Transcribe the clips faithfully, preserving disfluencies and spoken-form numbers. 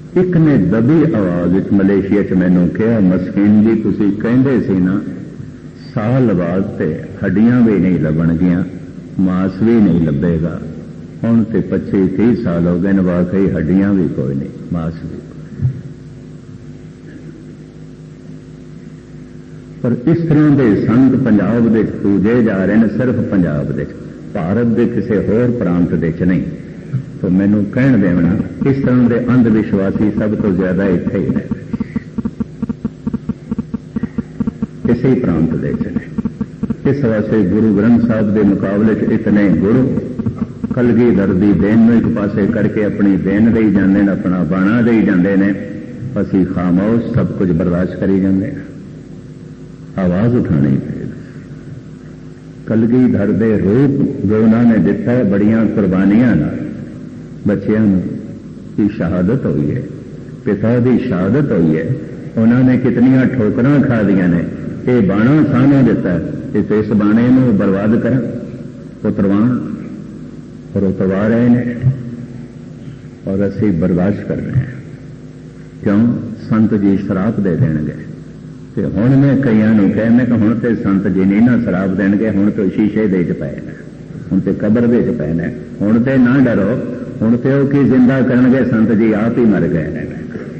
एक ने दबी आवाज मलेशिया च मैनू कहा, मस्कीन जी तुसी कहंदे सी ना साल बाद ते हड्डियां भी नहीं लभणगियां, मांस भी नहीं लभेगा। हुण ते पच्ची तीह साल हो गए, वाकई हड्डियां भी कोई नहीं, मांस भी कोई। पर इस तरह के संत पंजाब दे पूजे जा रहे हैं, सिर्फ पंजाब दे, भारत के किसी होर प्रांत दे च नहीं। तो मैनू कहण देना, इस तरह के अंधविश्वासी सब तो ज्यादा इत्थे ही ने, किसी प्रांत दे च ने। इस वास्ते गुरु ग्रंथ साहब के मुकाबले च इतने गुरु कलगीधर दी देन में एक पासे करके अपनी देन दे जाते हैं, अपना बाणा दे जाते हैं, असी खामोश सब कुछ बर्दाश्त करी जाते। आवाज उठानी चाहिए। कलगीधर दे रूप जो उन्होंने दिता है, बड़ियां कुर्बानियां ना बच्चों की शहादत हुई है, पिता की शहादत हुई है, उन्होंने कितनियां ठोकरां खा दिया ने। ये बाणा सानू दिता है, तो इस बाणे में बर्बाद कर उतरवाण और उतरवा रहे हैं और असी बर्दाश्त कर रहे हैं। क्यों? संत जी शराप दे देंगे। तो हुण मैं कई कह मैं कि हुण तो संत जी नहीं ना शराप देंगे, हुण तो शीशे दे च पए ने, हुण तो कबर दे च पए ने, हुण तो ना डरो, हुण तो की जिंदा करनगे, संत जी आप ही मर गए हैं।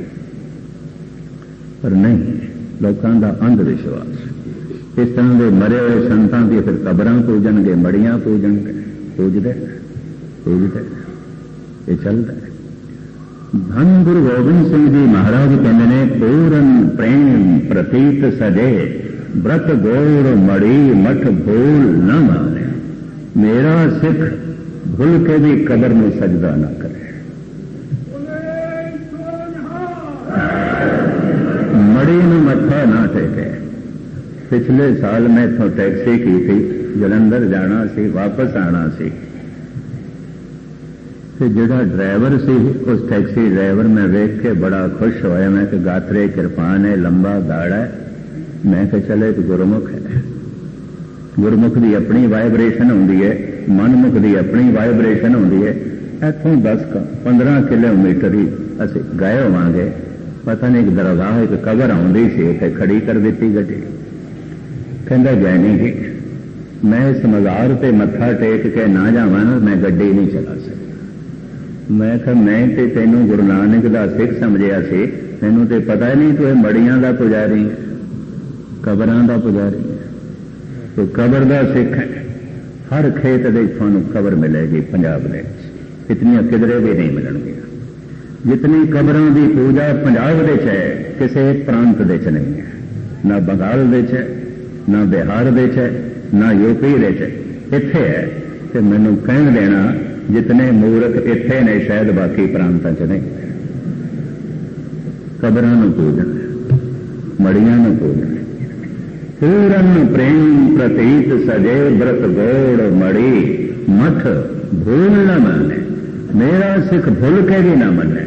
पर नहीं, लोगों का अंधविश्वास। इस तरह के मरे हुए संतां की फिर कबरां पूजणगे, मड़ियां पूजणगे, पूजदे पूजदे ये चलता है। धन गुरु गोबिंद सिंह जी महाराज कहते हैं, पूरन प्रेम प्रतीत सजे, व्रत गौर मड़ी मठ भूल न माने। मेरा सिख भूल के भी कबर में सजदा न करे, मड़ी में मत्था ना टेके। पिछले साल मैं इथों टैक्सी की थी, जलंधर जाना सी, वापस आना सी, तो जिहड़ा ड्राइवर सी उस टैक्सी ड्राइवर मैं वेख के बड़ा खुश होया। मैं कि गात्रे किरपान है, लंबा दाड़ा है, मैं कि चले एक गुरमुख है। गुरमुख की अपनी वाइब्रेशन होंदी है, मनमुख की अपनी वाइब्रेशन होंदी है। इथों दस पंद्रह किलोमीटर ही असी गए होवांगे, पता नहीं एक दरगाह एक कबर आउंदी सी, उत्थे खड़ी कर दी गड्डी। कहंदा जैनी जी मैं इस मज़ार ते मत्था टेक के ना जावां, मैं गड्डी नहीं चला सकता। मैं कहा मैं ते तेनू गुरु नानक दा सिख समझिया सी, तैनू ते पता ही नहीं तू मड़ियां दा पुजारी है, कबरां दा पुजारी है, तो कबर दा सिख है। हर खेत दे तुहानू कबर मिलेगी पंजाब दे, इतनियां किधरे भी नहीं मिलणगियां। जितनी कबरां दी पूजा पंजाब दे च है, किसी प्रांत दे च नहीं है, ना बंगाल दे च, ना बिहार दे च, ना यूपी दे च, इत्थे है। ते मैनू कहण देना जितने मूर्ख इत्थे ने शायद बाकी प्रांतां च नहीं। कबरां नूं पूजन, मड़ियां नूं पूजन। पूरन प्रेम प्रतीत सजे, व्रत गौड़ मड़ी मठ भूल न माने। मेरा सिख भूल के भी ना मने।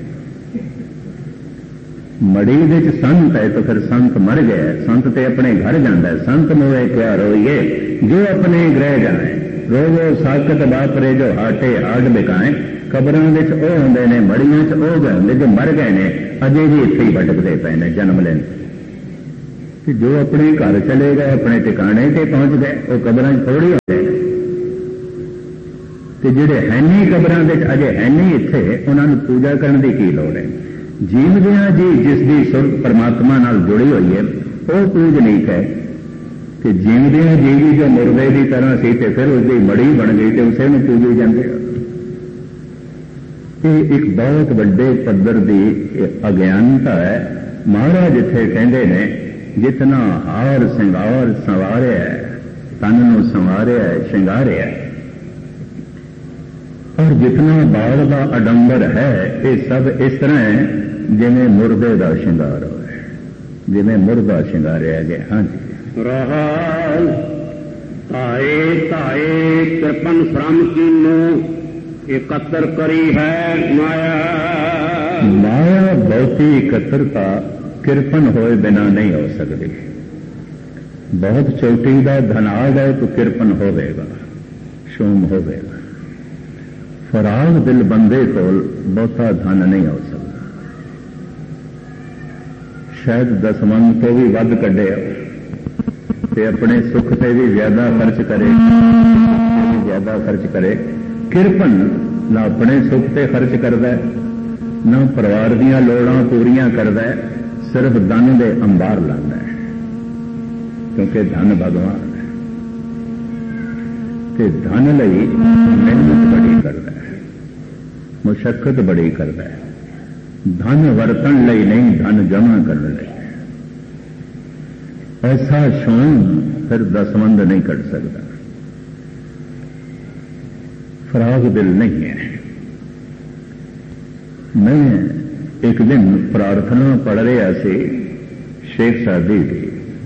मड़ी दे च संत है तो फिर संत मर गया, संत ते अपने घर जाता है। संत मोए क्या रोइए जो अपने गृह जाए, रोवो साकत बापरे जो हाटे हाड बिकाए। कबरां विच ओह हुंदे ने, मड़ियां च ओह गए हुंदे जो मर गए ने, अजे भी इत्थे ही भटकदे पए ने जन्म लेन। जो अपने घर चले गए, अपने ठिकाने ते पहुंच गए, वो कबरां च थोड़ी होंदे ने। ते जिहड़े है नहीं कबरां विच अजे है नहीं इत्थे, उन्हां नूं पूजा करन दी की लोड़ है। जीवदियां जी जिसकी सुरत परमात्मा नाल जुड़ी हुई है, वह पूजनीक है। कि जीवदियां जीवी जो मुर्दे की तरह सी, ते फिर उसकी मड़ी बन गई, तो उसे में पूजे जाते। ये एक बहुत बड़े पद्धर की अज्ञानता है। महाराज इत्थे कहंदे ने, जितना हार सिंगार संवारिया है, तन नूं संवारिया है, श्रृंगारिया है, और जितना बाल का अडंबर है, ये सब इस तरह है जिवें मुर्दे का श्रृंगार हो, जिवें मुर्दा श्रृंगारिया गया। हाँ जी। रहल ताए ताए कृपन श्रम कीनो, एकत्र करी है माया। माया बहुती एकत्रता किरपन होए बिना नहीं हो सकती। बहुत चोटी का धनाग है तो किरपन होवेगा, शोम होवेगा। फराग दिल बंदे को बहुता धन नहीं हो सकता। शायद दसवंध तो भी वध कढ़े ते अपने सुख से भी ज्यादा खर्च करे, ज्यादा खर्च करे। किरपन ना अपने सुख से खर्च करता है, ना परिवार दियां लोड़ां पूरियां करता है, सिर्फ धन दे अंबार लांदा है, क्योंकि धन भगवान है। ते धन लई मेहनत बड़ी करता है, मुशक्कत बड़ी करता है। धन वरतन लई नहीं, धन जमा करने लई। ऐसा शौक फिर दसवंध नहीं कर सकता, फराग दिल नहीं है। मैं एक दिन प्रार्थना पढ़ रहा सी शेख सादी की,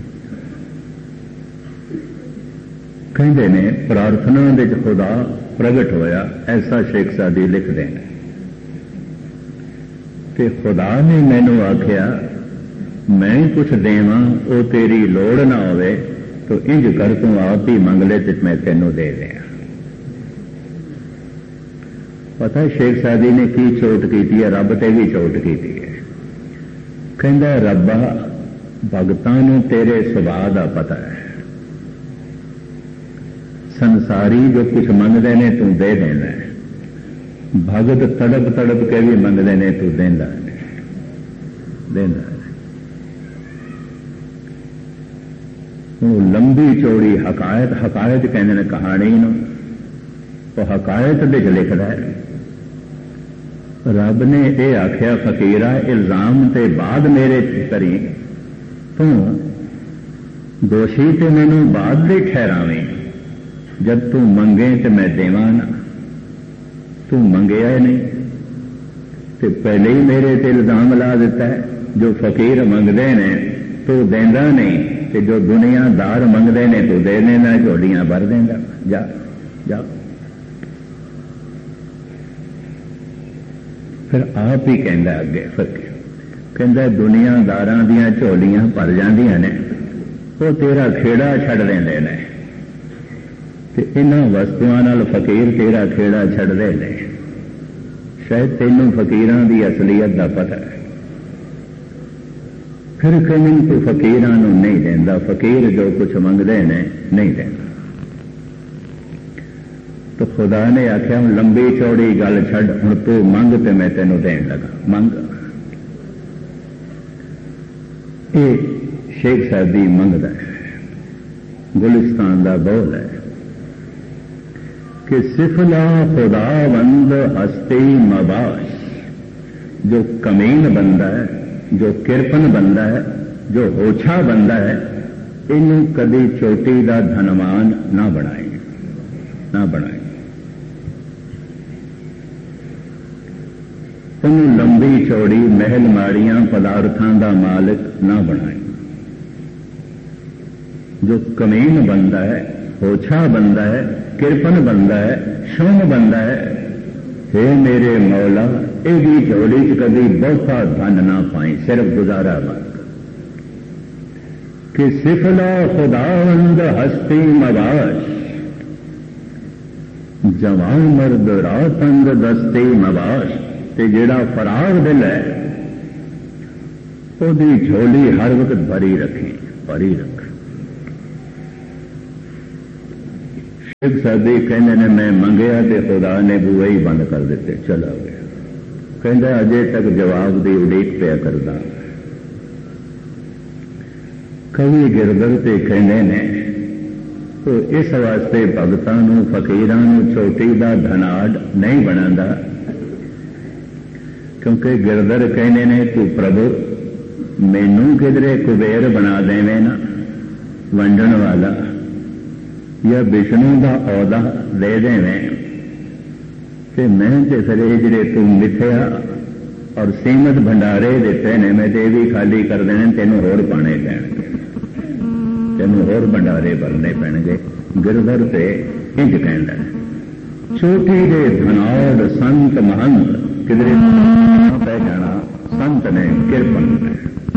कहते ने प्रार्थना दे खुदा प्रगट होया, ऐसा शेख सादी लिखते हैं। ते खुदा ने मैनू आख्या मैं कुछ देवा वो तेरी लोड़ ना होवे तो इंज कर तू आप ही मंग ले ते मैं तेनों दे दिया। पता है शेख सादी ने की चोट की है, रब ते भी चोट की है। कहंदा रब्बा भगतां नूं तेरे सुभाव दा पता है, संसारी जो कुछ मंगदे ने तू दे देना है, भगत तड़प तड़प के भी मंगदे ने तू देंदा देंदा। लंबी चौड़ी हकायत, हकायत कहते हैं कहानी नूं, तो हकायत विच लिखदा है रब ने यह आख्या फकीरा इल्जाम ते बाद मेरे करी, तू दोषी ते मैनू बाद दे ठहरावें, जब तू मंगे तो मैं देवां ना। तू मंगया नहीं तो पहले ही मेरे ते इल्जाम ला दिता है। जो फकीर मंगदे ने तू देंदा नहीं, ते जो दुनियादार मंगदे ने तू दे देना, झोलियां भर देंदा। जा जा फिर आप ही कहता अगे फकीर कहता दुनियादारां दियां झोलियां भर जांदियां ने, वो तेरा खेड़ा छड़ देंदे ने, ते इन्हां वस्तुआं नाल फकीर तेरा खेड़ा छड़दे ने। शायद तेनों फकीरां दी असलियत दा पता है। फिर कहीं तू फकीरां नूं नहीं देंदा, फकीर जो कुछ मंगदे ने नहीं देंदा। तो खुदा ने आख्या हूं लंबी चौड़ी गल छड़, हुण तू मंग ते मैं तेनों देण लगा। मंग ये शेख सादी मंगदा है, गुलिस्तान दा बोल है कि सिफला खुदावंद हस्ती मबाश, जो कमीन बंदा है, जो किरपन बंदा है, जो होछा बंदा है, इनू कदी चोटी का धनवान ना बनाए ना बनाए। उन्हें लंबी चौड़ी महल माड़ियां पदार्थों का मालिक ना बनाए। जो कमीन बंदा है, होछा बंदा है, किरपन बंदा है, शौम बंदा है, हे मेरे मौला एदी झोली च कभी बहुता धन ना पाई, सिर्फ गुजारा मत। कि सिफला खुदावंद हस्ती मबाश, जवान मर्द रातंद दस्ती मबाश, ते जेड़ा फराग दिल है ओदी झोली हर वक्त भरी रखी भरी रख। शेख सादी कहने ने मैं मंगया ते खुदा ने बूहे ही बंद कर दिते, चला गया। कहता अजे तक जवाब की उड़ीक पिया करदा। कवि गिरदर ते कहने ने तो इस वास्ते भगतां नूं फकीरां नूं चोटी दा धनाड़ नहीं बनांदा, क्योंकि गिरदर कहने ने तू प्रभु मैनू किधरे कुबेर बना देवे ना वंडन वाला, या विष्णु का औदा दे देवें, ते मैं ते फिर जिहड़े तू मिथ्या और सीमत भंडारे दिते ने मैं ते भी खाली कर देने, तेनों होर पाने पैणगे, तेनों होर भंडारे भरने पैणगे। गिरधर से इंज कहंदा चोटी दे धनाड़ संत महंत, किधरे पै जाना संत ने किरपन ने।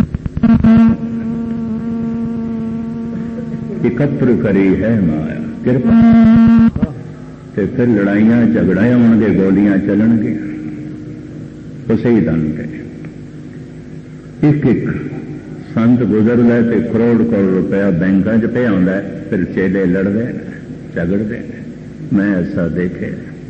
एकत्र करी है माया किरपा, ते फिर लड़ाइयां झगड़े होंगे, गोलियां चलणगियां, उसे ही धन के एक एक संत गुजरदा तो करोड़ करोड़ रुपया बैंकों च पे आंदा, फिर चेले लड़ते झगड़ते। मैं ऐसा देखे।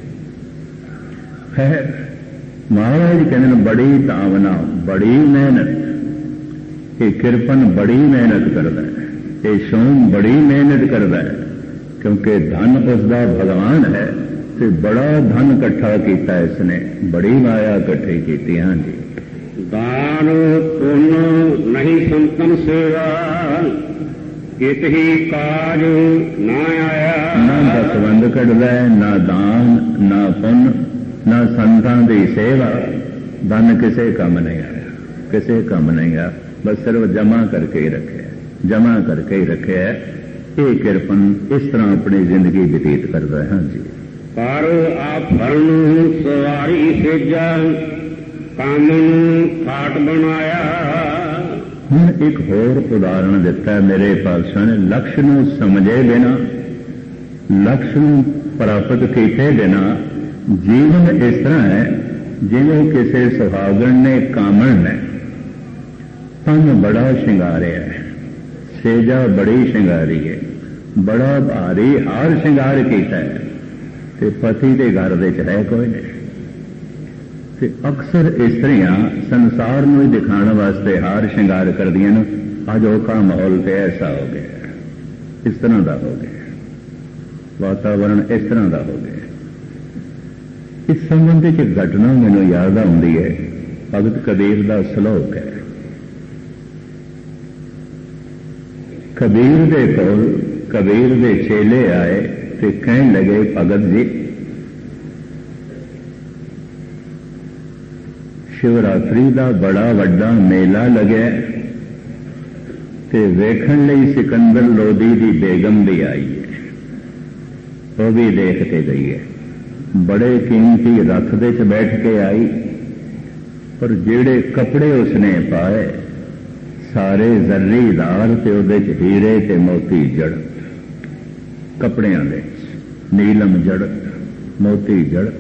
खैर महाराज कहते बड़ी तावना, बड़ी मेहनत। ये किरपन बड़ी मेहनत करता है, ये सोम बड़ी मेहनत करता है, क्योंकि धन उसका भगवान है। तो बड़ा धन इकट्ठा किया इसने, बड़ी माया इकट्ठी की। हाँ जी, दान पुण्य नहीं संतन सेवा, कित ही काज ना आया। ना दसवंध कटदा है, ना दान, ना पुण्य, ना संतां दी सेवा। धन किसे काम नहीं आया, किसे काम नहीं आया, बस सिर्फ जमा करके ही रखे, जमा करके ही रखे है। ये किरपन इस तरह अपनी जिंदगी व्यतीत करता है। हाँ जी, पर आभरण सवारी सेजा, कामन काट बनाया। हूँ एक होर उदाहरण दिता मेरे पातशाह ने। लक्ष्य नूं समझे बिना, लक्ष्य नूं प्राप्त किए बिना जीवन इस तरह है जिवें किसी सुहागण ने कामण ने तन बड़ा शिंगारिया है, सेजा बड़ी शिंगारी है, बड़ा भारी हार शिंगार किया है, ते पति के घर विच है कोई नहीं। ते अक्सर इस्त्रियां संसार में दिखाने वास्ते हार श्रृंगार कर दिया न। अज औखा माहौल तो ऐसा हो गया, इस तरह का हो गया, वातावरण इस तरह का हो गया। इस संबंध में घटना मैनू याद आती है, भगत कबीर का श्लोक है। कबीर दे कोल कबीर दे चेले आए ते कहन लगे, भगत जी शिवरात्रि का बड़ा वड्डा मेला लगे ते वेखण लई सिकंदर लोधी की बेगम भी आई है, वो भी देखते गई है। बड़े कीमती रथ दे च बैठ के आई, पर जेड़े कपड़े उसने पाए सारे जर्रीदार ते उहदे च हीरे ते मोती जड़त, कपड़ियां दे नीलम जड़त, मोती जड़त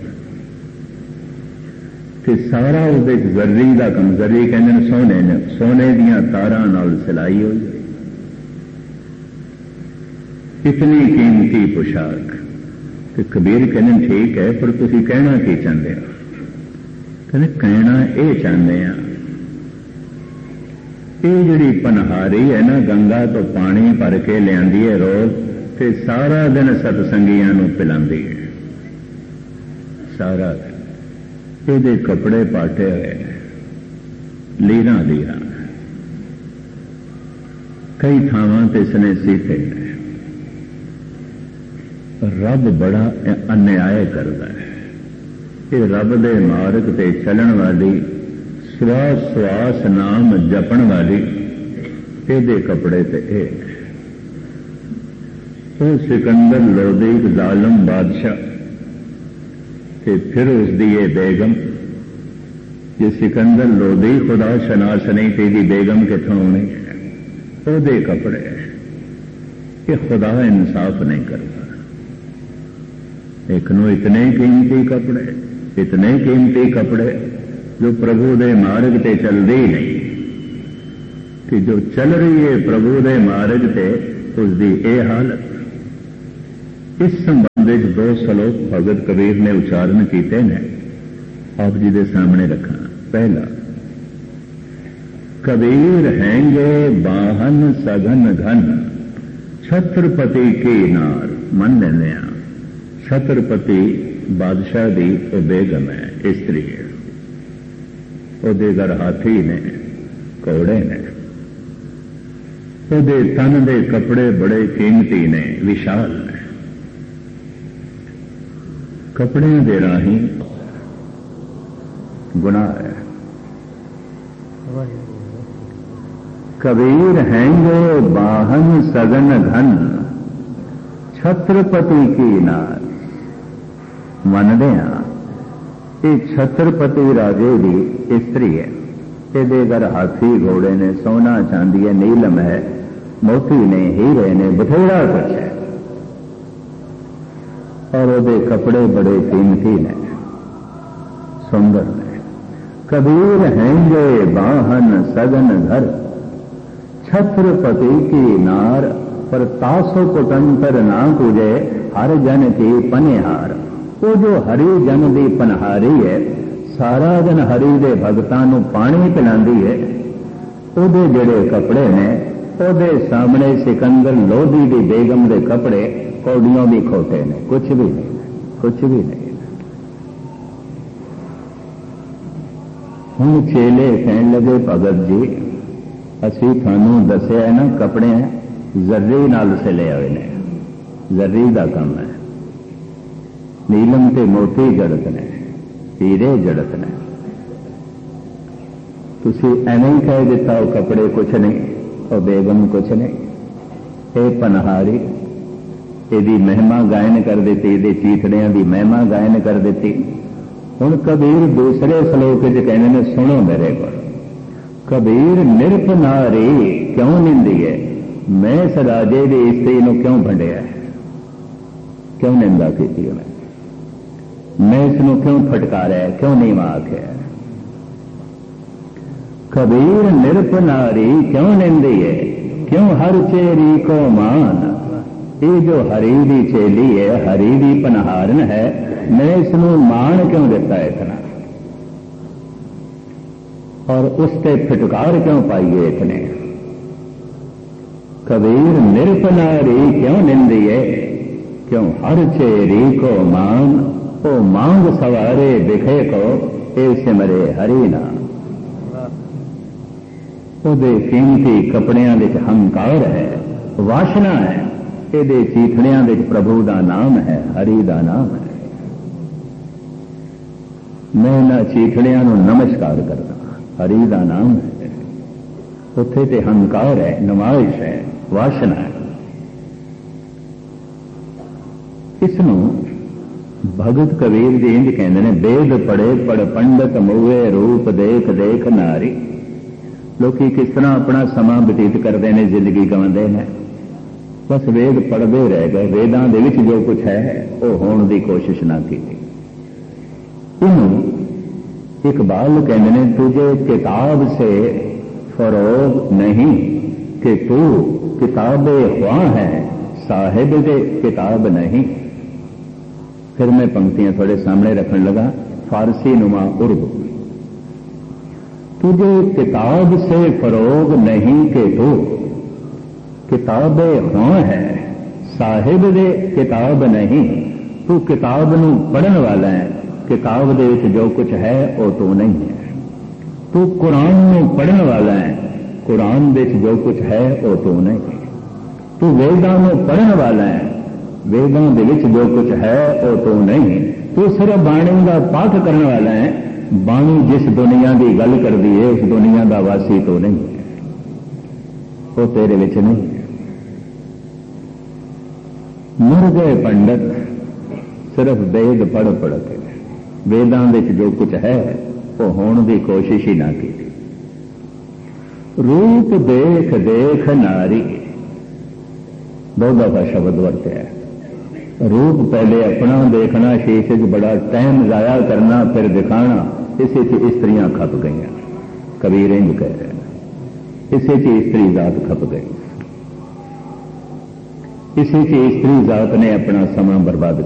ते सारा उहदे च जर्री दा कम, जर्री कहंदे सोने ने, सोने दियां तारां नाल सिलाई हुई, इतनी कीमती पोशाक। ते कबीर कहंदे ठीक है, पर तुसीं कहना की चाहते हो? कहंदे कहना ये चाहते हैं, ये जिहड़ी पनहारी है ना, गंगा तो पानी भर के लियांदी है रोज, ते सारा दिन सतसंगियां नूं पिलांदी है, सारा दिन। ये कपड़े पाटे हुए, लीरा लीरा, कई थावां ते इसने सीते। रब बड़ा अन्याय करता है। ये रब दे मार्ग ते चलन वाली, श्वास श्वास नाम जपण वाली, ये कपड़े ते ए तो सिकंदर लोधी जालम बादशाह ते फिर उसकी ये बेगम, ये सिकंदर लोधी खुदा शनास नहीं, तेरी बेगम कितों होनी है, वो कपड़े। ये खुदा इंसाफ नहीं करता। एक नो इतने कीमती कपड़े, इतने कीमती कपड़े जो प्रभु दे मार्ग ते चलते ही नहीं, कि जो चल रही है प्रभु दे मार्ग ते उसकी ये हालत। इस संबंध में दो श्लोक भगत कबीर ने उच्चारण किए हैं, आप जी के सामने रखा। पहला, कबीर हैंगे बाहन सघन घन, छत्रपति की नार। मन लेने छत्रपति बादशाह की वो बेगम है, स्त्री है, ਉਹਦੇ घर हाथी ने, घोड़े ने, ਉਹਦੇ तन के कपड़े बड़े कीमती ने, विशाल ने। कपड़े दे राही गुनाह है। कबीर हैंगे बाहन सघन घन, छत्रपति की नार। मनदे हां ये छत्रपति राजे की स्त्री है, ये घर हाथी घोड़े ने, सोना चांदी है, नीलम है, मोती ने, हीरे ने, बथेरा कुछ है, और वो कपड़े बड़े कीमती ने, सुंदर ने। कबीर हैंगे बाहन सघन घर, छत्रपति की नार पर तासो कुटंतर ना पूजे हर जन की पनिहार। वो जो हरि जन की पनहारी है, सारा दिन हरि दे भगतां नूं पानी पिलांदी है। ਉਹਦੇ ਜਿਹੜੇ कपड़े ने ਉਹਦੇ सामने सिकंदर लोधी की बेगम के कपड़े कौड़ियों भी खोटे ने, कुछ भी नहीं, कुछ भी नहीं। हुण चेले कहन लगे भगत जी असी थानू दसिया ना कपड़े जर्री नाल सिले हुए ने, जर्री का काम है, नीलम ते मोती जड़त ने, हीरे जड़त ने। तुसी एवं ही कह दिता वो कपड़े कुछ नहीं, और बेगम कुछ नहीं। ये पनहारी यदी महिमा गायन कर दी, ये चीथड़ियां की महिमा गायन कर दी। हुण कबीर दूसरे श्लोक कहने ने, सुनो मेरे को, कबीर निरप नारी क्यों निंदी है, मैं इस राजे की स्त्री नूं क्यों भंडिया, क्यों निंदा की मैं, मैं इसनूं क्यों फटकारिया, क्यों नीवा आख्या। कबीर निरप नारी क्यों निंदी है, क्यों हर चेरी को मान। ये जो हरि की चेली है, हरि की पनहारन है, मैं इसनूं मान क्यों दिता है इतना, और उसके फिटकार क्यों पाई है इतने। कबीर निरप नारी क्यों निंदी है, क्यों हर चेरी को मान। ओ मांग सवारे दिखे को ए सिमरे हरि नाम। ਉਹਦੇ कीमती कपड़ियां विच हंकार है, वासना है, ਇਹਦੇ चीथड़ियां विच प्रभु का नाम है, हरि का नाम है। मैं इन्हां चीथड़ियां नूं नमस्कार करदा, हरि का नाम है। उत्थे ते हंकार है, नमाइश है, वासना है। इसनूं भगत कबीर जी इंज कहंदे ने, वेद पढ़े पढ़ पंडित मुए रूप देख देख नारी। लोकी किस तरह अपना समा बतीत करते हैं, जिंदगी गवाते हैं, बस वेद पढ़ते रह गए, वेदां दे विच जो कुछ है वो होने की कोशिश ना की। इन्हों इकबाल कहते हैं, तुझे किताब से फरोग नहीं कि तू किताबे हुआ है, साहिब दे किताब नहीं। फिर मैं पंक्तियां थोड़े सामने रखने लगा, फारसी नुमा उर्दू। तुझे किताब से फरोग नहीं कि तू किताबे हुआ है, साहिब दे किताब नहीं। तू किताब नूं पढ़न वाला है, किताब दे विच जो कुछ है वो तू नहीं है। तू कुरान नूं पढ़न वाला है, कुरान दे विच जो कुछ है वो तू नहीं है। तू वेदां नूं पढ़न वाला है, वेदां दे विच जो कुछ है वो तू नहीं। तू सिर्फ बाणी का पाठ करने वाला है, बाणी जिस दुनिया की गल कर दी है उस दुनिया का वासी तो नहीं है, वो तेरे विच नहीं है। मर गए पंडित सिर्फ वेद पढ़ पढ़ के, वेदां विच जो कुछ है वो होने की कोशिश ही ना की। रूप देख देख नारी, दो दफा शब्द वरत्या है। रूप पहले अपना देखना, शीशे च बड़ा टाइम जाया करना, फिर दिखाना, इसे च स्त्रियां खप गई। कबीर इंज कह रहे हैं, इसे च स्त्री जात खप गई, इसे च स्त्री जात ने अपना समा बर्बाद